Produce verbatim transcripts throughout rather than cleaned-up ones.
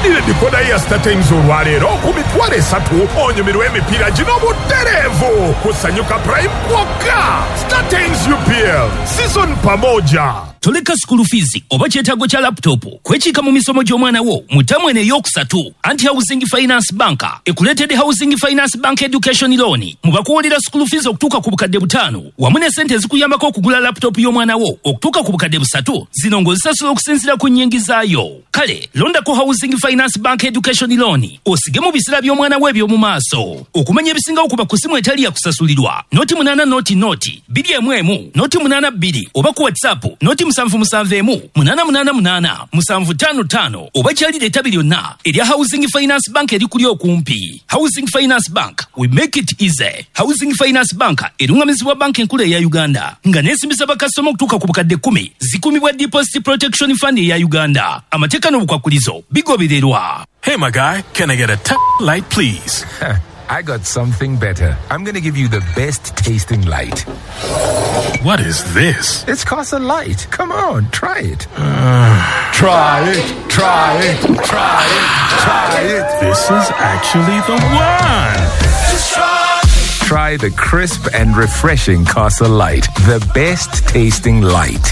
Gulire decoder ya StarTimes olwaleero ku mitwalo esatu onyumirwa emipiira gino butereevu kusanyuka Prime kwokka. StarTimes U P L season pamoja. Toleka school fees oba kyetaago kya laptop kwekiika mu misomo gy'omwana wo mu ttamu eno ey'okusatu. Anti Housing Finance Bank ekuleetedde Housing Finance Bank Education Loan mu bakuwolera school fees okutuuka ku bukadde butaano wamu ne ssente ezikuyambako okugula laptop y'omwana wo okutuuka ku bukadde busatu zino ng'ozisasula okusinziira ku nnyingizaayo. Kale londako Housing Finance Bank Education Loan osige mu biseera by'omwana we eby'omu maaso. Okumanya ebisingawo kuba ku simu etali yakusasulirwa noti munaana noti noti bbiri emu emu noti munaana bbiri oba ku WhatsApp noti musanvu musanvu emu munaana munaana munaana musanvu ttaano ttaano oba kyalira ettabi lyonna erya Housing Finance Bank erikuli okumpi. Housing Finance Bank, we make it easy. Housing Finance Bank erungamizibwa banka enkulu eya Uganda nga neesimbisa bakasitoma okutuuka ku bukadde kkumi zikumibwa Deposit Protection Fund eya Uganda. Amateeka n'obukwakulizo bigobererwa. Hey my guy, can I get a t- light please? I got something better. I'm going to give you the best tasting light. What is this? It's Casa Light. Come on, try it. Uh, try it, try it, try it, try it. This is actually the one. Just try. Try the crisp and refreshing Casa Light. The best tasting light.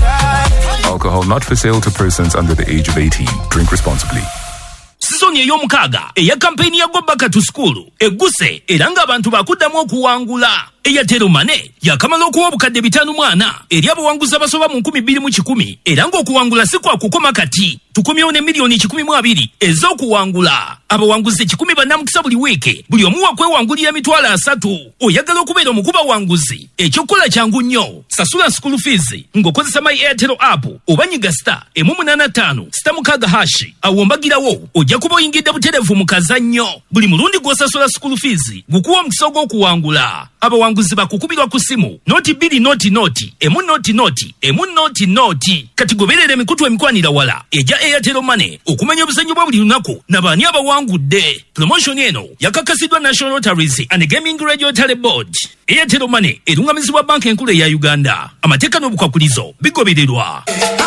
Alcohol not for sale to persons under the age of eighteen. Drink responsibly. Sizoni ey'omukaaga eya kampeyini ya Go Back to School egguse era ng'abantu bakuddamu okuwangula. Airtel Money yakamala okuwa obukadde bitaano mwana eri abawanguzi abasoba mu nkumi bbiri mu kikumi era ng'okuwangula si kwa kukoma kati. Tukumyewo ne miliyoni kikumi mu abiri ez'okuwangula. Abawanguzi kikumi bannamukisa buli wiiki buli omu wakwewangulira emitwalo asatu. Oyagala okubeera omukuba wanguzi ekyokukola kyangu nnyo. Sasula school fees ng'okozesa My Airtel app oba nyiga star emu munaana ttaano sita mukaaga hashi awo mbagirawo ojja kuba oyingidde butereevu mu kazannyo. Buli mulundi gw'osasula school fees gukuwa omukisa ogw'okuwangula. Abawanguzi bakukubirwa ku simu noti bbiri noti noti emu noti noti emu noti noti. Kati goberera emikutu emikwanira wala eja Airtel Money okumanya obuzannyo bwa buli lunaku n'abaani abawangudde. Promotion eno yakakasiddwa National Lotteries and Gaming Regulatory Board. Airtel Money erungamizibwa banka enkulu eya Uganda. Amateeka n'obukwakulizo bigobererwa.